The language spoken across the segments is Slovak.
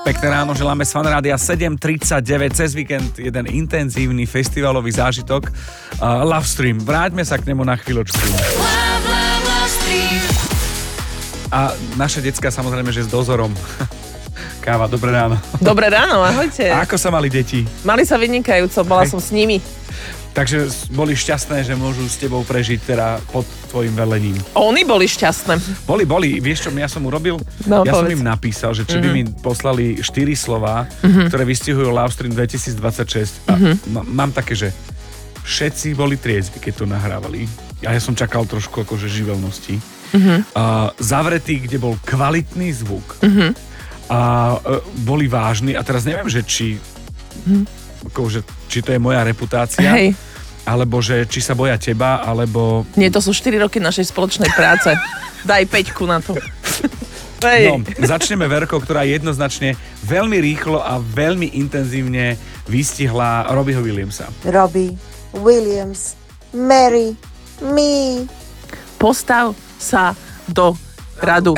Pekné ráno, želáme z Fanrádia 7.39, cez víkend jeden intenzívny festivalový zážitok. Love Stream, vráťme sa k nemu na chvíľočku. A naše decká samozrejme, že s dozorom. Káva, dobré ráno. Dobré ráno, ahojte. A ako sa mali deti? Mali sa vynikajúco, bola som s nimi. Takže boli šťastné, že môžu s tebou prežiť teda pod tvojim velením. Oni boli šťastné. Boli. Vieš, čo ja som urobil? No, ja povedz. som im napísal, že či by mi poslali 4 slová, ktoré vystihujú Love Stream 2026. A mám také, že všetci boli triezvi, keď to nahrávali. A ja som čakal trošku akože živelnosti. Zavretý, kde bol kvalitný zvuk. A boli vážni. A teraz neviem, že či... Akože, či to je moja reputácia, alebo že či sa boja teba, alebo... Nie, to sú 4 roky našej spoločnej práce. Daj 5 na to. No, začneme Verkou, ktorá jednoznačne veľmi rýchlo a veľmi intenzívne vystihla Robbieho Williamsa. Robbie Williams, marry me. Postav sa do radu.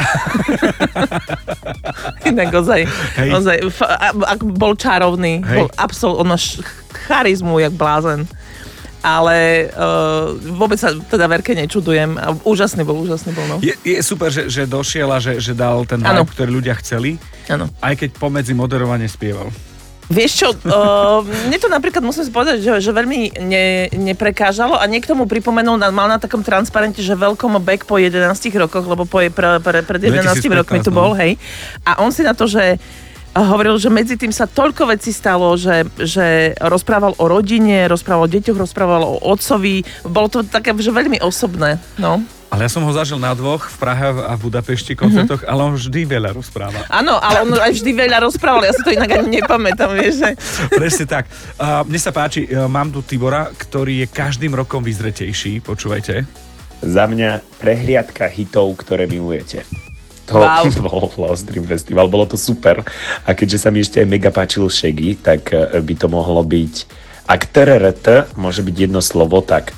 Inak ozaj, bol čarovný, bol on má charizmu jak blázen. Ale vôbec sa teda Verke nečudujem. Úžasný bol, no. Je super, že došiel a že dal ten vibe, ktorý ľudia chceli. Áno. Aj keď pomedzi moderovanie spieval. Vieš čo, mne to napríklad musím si povedať, že veľmi neprekážalo a niekto mu pripomenul, mal na takom transparente, že welcome back po 11 rokoch, lebo pred 11 rokmi tu bol, hej. A on si na to, že hovoril, že medzi tým sa toľko vecí stalo, že rozprával o rodine, rozprával o deťoch, rozprával o otcovi, bolo to také, že veľmi osobné, no. Ale ja som ho zažil na dvoch, v Prahe a v Budapešti koncertoch, ale on vždy veľa rozpráva. Áno, ale on aj vždy veľa rozprával, ja si to inak ani nepamätám, vieš, že... Presne tak. Mne sa páči, mám tu Tibora, ktorý je každým rokom vyzretejší, počúvajte. Za mňa prehliadka hitov, ktoré milujete. To bol Love Stream Festival, bolo to super. A keďže sa mi ešte aj mega páčil Shaggy, tak by to mohlo byť... Ak TRRT môže byť jedno slovo, tak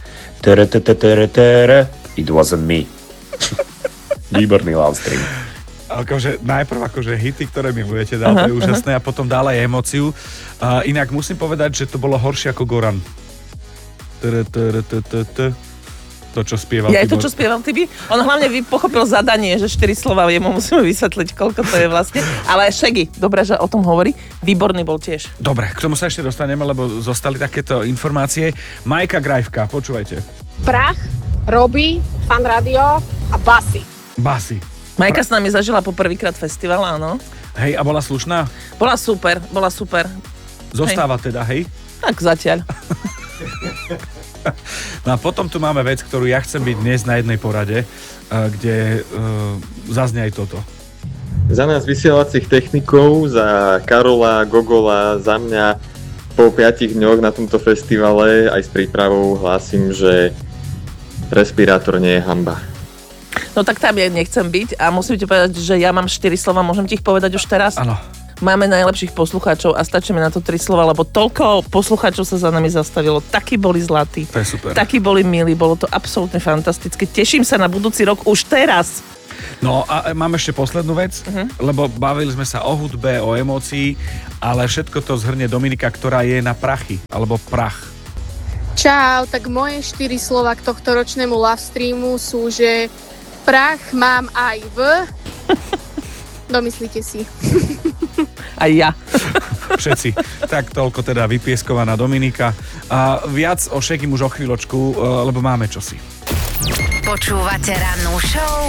It wasn't me. Výborný Love Stream. Akože najprv hity, ktoré milujete, dal, to je úžasné a potom dal aj emóciu. Inak musím povedať, že to bolo horšie ako Goran. To, čo spieval Tibor. Ja Tibor. To, čo spieval Tibi? On hlavne pochopil zadanie, že 4 slova, jemu musíme vysvetliť, koľko to je vlastne. Ale Shaggy, dobre, že o tom hovorí. Výborný bol tiež. Dobre, k tomu sa ešte dostaneme, lebo zostali takéto informácie. Majka Grajfka, počúvajte. Prach, Robbie, Fanrádio a Basy. Majka s nami zažila po prvýkrát festival, áno. Hej, a bola slušná? Bola super. Zostáva teda, hej? Tak zatiaľ. No a potom tu máme vec, ktorú ja chcem byť dnes na jednej porade, kde zaznie aj toto. Za nás vysielacích technikov, za Karola, Gogola, za mňa po 5 dňoch na tomto festivale aj s prípravou hlásim, že respirátor nie je hanba. No tak tam ja nechcem byť a musím ti povedať, že ja mám 4 slova, môžem ti ich povedať už teraz? Áno. Máme najlepších poslucháčov a stačí mi na to 3 slova, lebo toľko poslucháčov sa za nami zastavilo. Takí boli zlatí. To je super. Takí boli milí, bolo to absolútne fantastické. Teším sa na budúci rok už teraz. No a mám ešte poslednú vec, lebo bavili sme sa o hudbe, o emócii, ale všetko to zhrnie Dominika, ktorá je na prachy, alebo prach. Čau, tak moje 4 slova k tohto ročnému Love Streamu sú, že prach mám aj v... Domyslíte si. Aj ja. Všetci. Tak toľko teda vypieskovaná Dominika. A viac o Shaggy už o chvíľočku, lebo máme čosi. Počúvate rannú show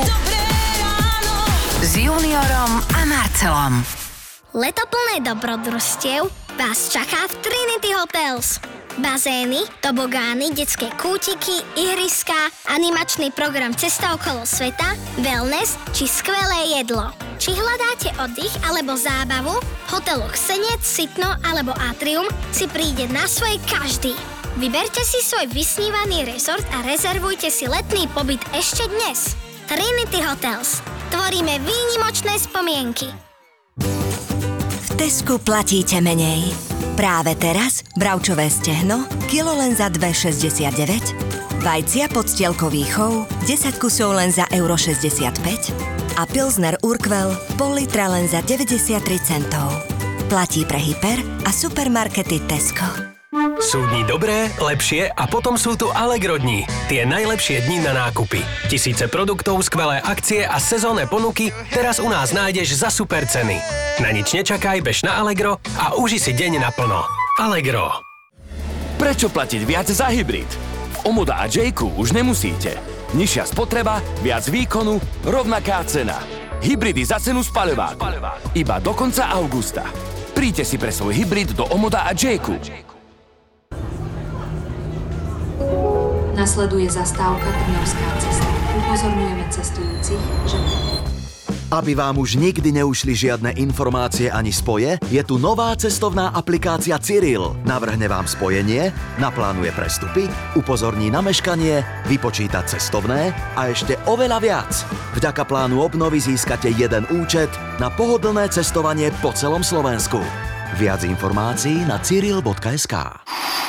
s Juniorom a Marcelom. Leto plné dobrodružstiev vás čaká v Trinity Hotels. Bazény, tobogány, detské kútiky, ihriská, animačný program Cesta okolo sveta, wellness či skvelé jedlo. Či hľadáte oddych alebo zábavu, v hoteloch Senec, Sitno alebo Atrium si príde na svoj každý. Vyberte si svoj vysnívaný rezort a rezervujte si letný pobyt ešte dnes. Trinity Hotels. Tvoríme výnimočné spomienky. V Tesku platíte menej. Práve teraz bravčové stehno, kilo len za 2,69, vajcia podstielkový chov, 10 kusov len za euro 65 a Pilsner Urquell pol litra len za 93 centov. Platí pre hyper a supermarkety Tesco. Sú dni dobré, lepšie a potom sú tu Allegro dni. Tie najlepšie dni na nákupy. Tisíce produktov, skvelé akcie a sezónne ponuky teraz u nás nájdeš za super ceny. Na nič nečakaj, bež na Allegro a uži si deň naplno. Allegro. Prečo platiť viac za hybrid? V Omoda a Jayku už nemusíte. Nižšia spotreba, viac výkonu, rovnaká cena. Hybridy za cenu spaľováku. Iba do konca augusta. Príďte si pre svoj hybrid do Omoda a Jayku. Nasleduje zastávka Trnavská cesta. Upozorňujeme cestujúcich, že... Aby vám už nikdy neušli žiadne informácie ani spoje, je tu nová cestovná aplikácia Cyril. Navrhne vám spojenie, naplánuje prestupy, upozorní na meškanie, vypočíta cestovné a ešte oveľa viac. Vďaka plánu obnovy získate jeden účet na pohodlné cestovanie po celom Slovensku. Viac informácií na cyril.sk.